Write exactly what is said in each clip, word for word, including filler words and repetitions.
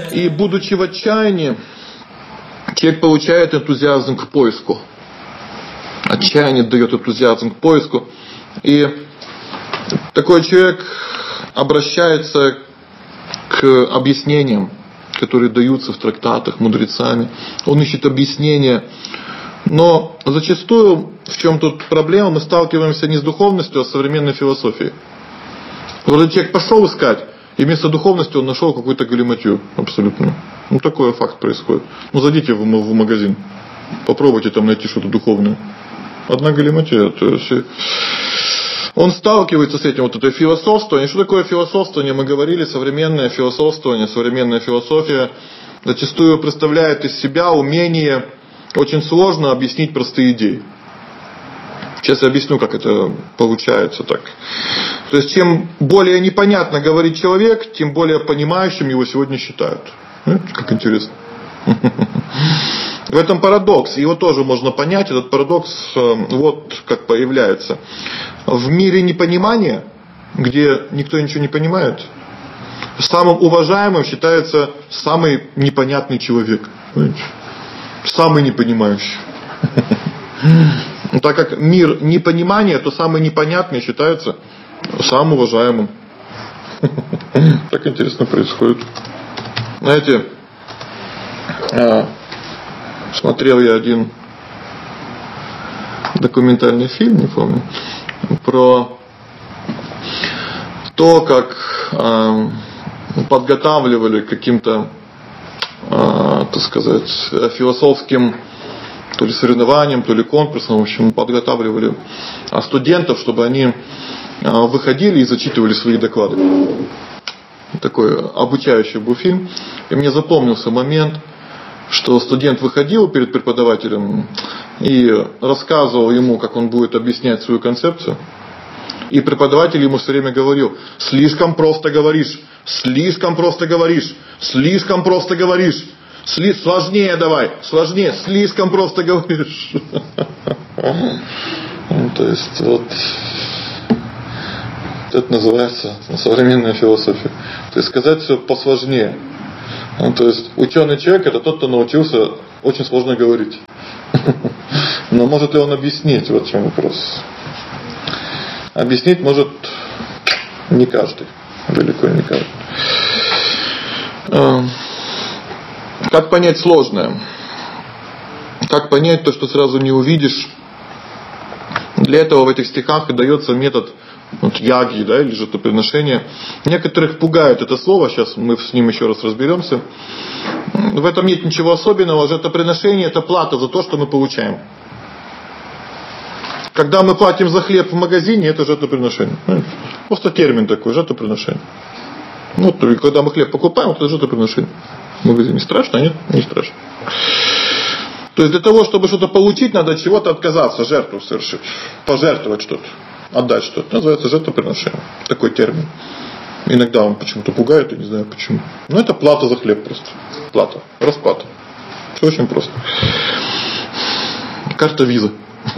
И будучи в отчаянии, человек получает энтузиазм к поиску. Отчаяние дает энтузиазм к поиску. И такой человек обращается к объяснениям, которые даются в трактатах мудрецами. Он ищет объяснения. Но зачастую, в чем тут проблема, мы сталкиваемся не с духовностью, а с современной философией. Вот человек пошел искать, и вместо духовности он нашел какую-то галиматью абсолютно. Ну, такой факт происходит. Ну, зайдите в, в магазин, попробуйте там найти что-то духовное. Одна галиматья. То есть он сталкивается с этим, вот это философствование. Что такое философствование? Мы говорили, современное философствование, современная философия зачастую представляет из себя умение очень сложно объяснить простые идеи. Сейчас я объясню, как это получается так. То есть, чем более непонятно говорит человек, тем более понимающим его сегодня считают. Знаете, как интересно. В этом парадокс. Его тоже можно понять. Этот парадокс вот как появляется. В мире непонимания, где никто ничего не понимает, самым уважаемым считается самый непонятный человек. Понимаете? Самый непонимающий. Так как мир непонимания, то самый непонятный считается самым уважаемым. Так интересно происходит. Знаете, смотрел я один документальный фильм, не помню, про то, как подготавливали каким-то, так сказать, философским то ли соревнованием, то ли конкурсом, в общем, подготавливали студентов, чтобы они выходили и зачитывали свои доклады. Такой обучающий был фильм. И мне запомнился момент, что студент выходил перед преподавателем и рассказывал ему, как он будет объяснять свою концепцию. И преподаватель ему все время говорил: слишком просто говоришь, слишком просто говоришь, слишком просто говоришь. Сли... Сложнее давай, сложнее, слишком просто говоришь. То есть, вот это называется современная философия. То есть, сказать все посложнее. То есть, ученый человек — это тот, кто научился очень сложно говорить. Но может ли он объяснить? Вот в чем вопрос. Объяснить может не каждый. Далеко не каждый. Как понять сложное? Как понять то, что сразу не увидишь? Для этого в этих стихах и дается метод вот, яги, да, или жертвоприношения. Некоторых пугает это слово, сейчас мы с ним еще раз разберемся. В этом нет ничего особенного. Жертвоприношение — это плата за то, что мы получаем. Когда мы платим за хлеб в магазине, это жертвоприношение. Просто термин такой, жертвоприношение. Ну, когда мы хлеб покупаем, это жертвоприношение. В магазине страшно, нет? Не страшно. То есть для того, чтобы что-то получить, надо от чего-то отказаться, жертву совершить, пожертвовать что-то, отдать что-то. Называется жертвоприношение. Такой термин. Иногда он почему-то пугает, я не знаю почему. Но это плата за хлеб просто. Плата. Расплата. Все очень просто. Карта виза.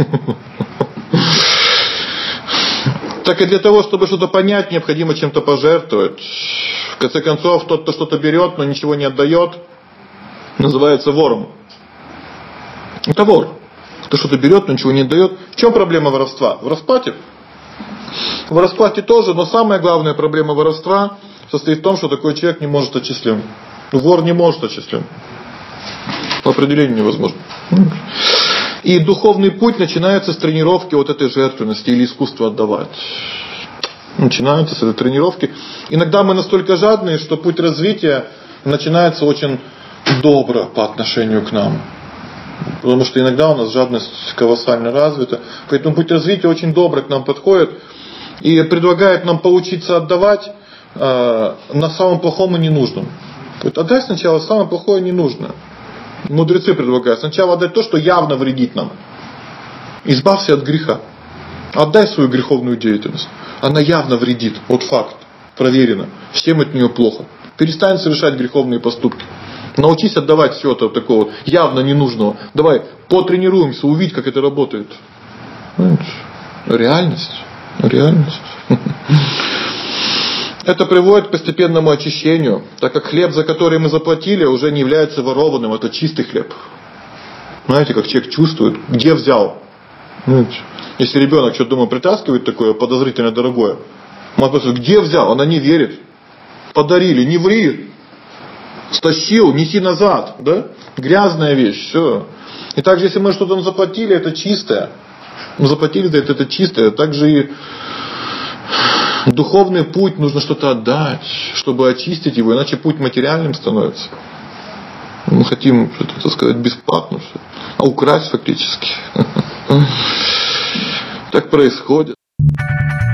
Так и для того, чтобы что-то понять, необходимо чем-то пожертвовать. В конце концов, тот, кто что-то берет, но ничего не отдает, называется вором. Это вор. Кто что-то берет, но ничего не отдает. В чем проблема воровства? В расплате? В расплате тоже, но самая главная проблема воровства состоит в том, что такой человек не может отчислен. Вор не может отчислен. По определению невозможно. И духовный путь начинается с тренировки вот этой жертвенности или искусства отдавать. Начинается с этой тренировки. Иногда мы настолько жадные, что путь развития начинается очень добро по отношению к нам. Потому что иногда у нас жадность колоссально развита. Поэтому путь развития очень добро к нам подходит и предлагает нам поучиться отдавать э, на самом плохом и ненужном. Отдай сначала самое плохое и ненужное. Мудрецы предлагают сначала отдать то, что явно вредит нам. Избавься от греха. Отдай свою греховную деятельность. Она явно вредит. Вот факт. Проверено. Всем от нее плохо. Перестань совершать греховные поступки. Научись отдавать все это такого явно ненужного. Давай потренируемся, увидь, как это работает. Реальность. Реальность. Это приводит к постепенному очищению, так как хлеб, за который мы заплатили, уже не является ворованным, это чистый хлеб. Знаете, как человек чувствует, где взял. Если ребенок что-то дома притаскивает такое подозрительно дорогое, мать спрашивает, где взял? Она не верит. Подарили, не ври. Стащил, неси назад. Да? Грязная вещь, все. И также, если мы что-то заплатили, это чистое. Мы заплатили за это, это чистое. Также и духовный путь нужно что-то отдать, чтобы очистить его, иначе путь материальным становится. Мы хотим, что-то, так сказать, бесплатно, а украсть фактически. Так происходит.